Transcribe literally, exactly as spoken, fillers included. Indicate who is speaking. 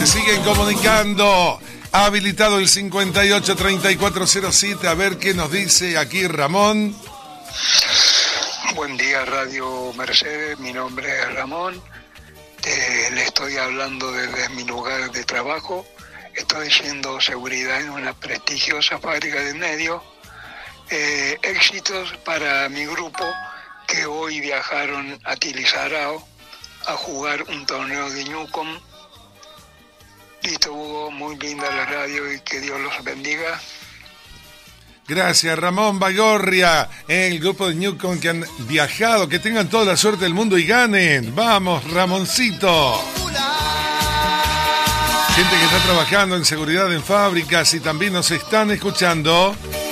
Speaker 1: Se siguen comunicando. Ha habilitado el cincuenta y ocho treinta y cuatro cero siete. A ver qué nos dice aquí Ramón.
Speaker 2: Buen día, Radio Mercedes. Mi nombre es Ramón. Eh, le estoy hablando desde mi lugar de trabajo. Estoy haciendo seguridad en una prestigiosa fábrica de medios. Eh, éxitos para mi grupo que hoy viajaron a Tilizarao a jugar un torneo de Newcom. Listo, Hugo, muy linda la radio y que Dios los bendiga.
Speaker 1: Gracias, Ramón Bagorria, el grupo de Newcom que han viajado. Que tengan toda la suerte del mundo y ganen. Vamos, Ramoncito. Gente que está trabajando en seguridad en fábricas y también nos están escuchando.